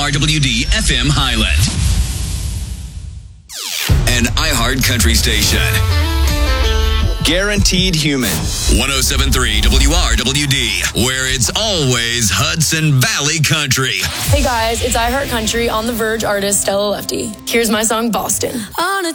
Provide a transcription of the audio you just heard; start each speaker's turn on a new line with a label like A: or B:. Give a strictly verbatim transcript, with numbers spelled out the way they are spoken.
A: R W D F M Highland. An iHeart Country station.
B: Guaranteed Human.
A: one oh seven point three W R W D, where it's always Hudson Valley Country.
C: Hey guys, it's iHeart Country on the Verge artist Stella Lefty. Here's my song, Boston. On a